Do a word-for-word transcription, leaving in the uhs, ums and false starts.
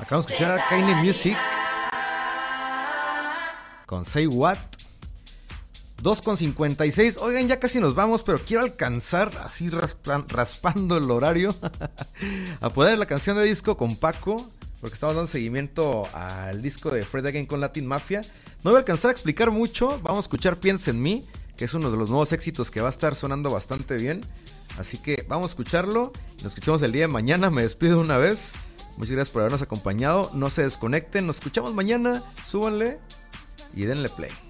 Acabamos de escuchar a Kanye Music con Say What. dos con cincuenta y seis. Oigan, ya casi nos vamos, pero quiero alcanzar, así raspan, raspando el horario, a poner la canción de disco con Paco, porque estamos dando seguimiento al disco de Fred Again con Latin Mafia. No voy a alcanzar a explicar mucho. Vamos a escuchar Piensa en mí, que es uno de los nuevos éxitos que va a estar sonando bastante bien. Así que vamos a escucharlo. Nos escuchamos el día de mañana. Me despido una vez. Muchas gracias por habernos acompañado. No se desconecten. Nos escuchamos mañana. Súbanle y denle play.